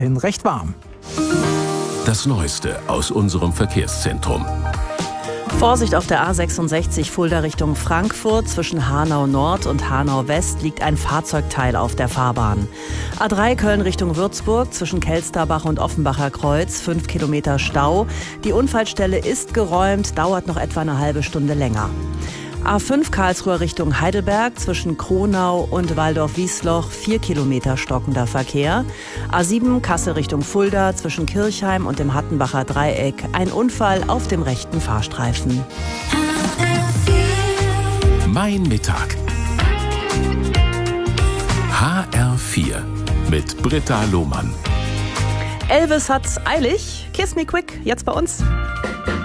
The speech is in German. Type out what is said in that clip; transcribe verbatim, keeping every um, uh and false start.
in recht warm. Das Neueste aus unserem Verkehrszentrum. Vorsicht auf der A sechsundsechzig Fulda Richtung Frankfurt. Zwischen Hanau Nord und Hanau West liegt ein Fahrzeugteil auf der Fahrbahn. A drei Köln Richtung Würzburg. Zwischen Kelsterbach und Offenbacher Kreuz. Fünf Kilometer Stau. Die Unfallstelle ist geräumt, dauert noch etwa eine halbe Stunde länger. A fünf Karlsruhe Richtung Heidelberg, zwischen Kronau und Waldorf-Wiesloch vier Kilometer stockender Verkehr. A sieben Kassel Richtung Fulda, zwischen Kirchheim und dem Hattenbacher Dreieck ein Unfall auf dem rechten Fahrstreifen. Mein Mittag. H R vier mit Britta Lohmann. Elvis hat's eilig. Kiss me quick, jetzt bei uns.